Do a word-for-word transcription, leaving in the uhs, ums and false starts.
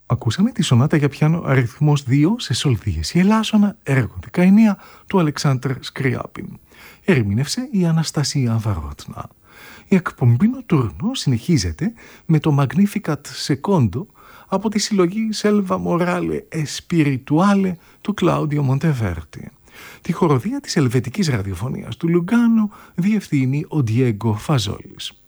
Ακούσαμε τη σονάτα για πιάνο αριθμός δύο σε σολ δίεση ελάσσονα, έργο δεκαεννιά του Αλεξάνδρ Σκριάπιν. Ερμήνευσε η Αναστασία Βαρότνα. Η εκπομπή Νοτούρνο συνεχίζεται με το Magnificat Secondo από τη συλλογή Selva Morale e Spirituale του Κλάουδιο Μοντεβέρτη. Τη χοροδία της Ελβετικής Ραδιοφωνίας του Λουγκάνο διευθύνει ο Διέγκο Φαζόλης.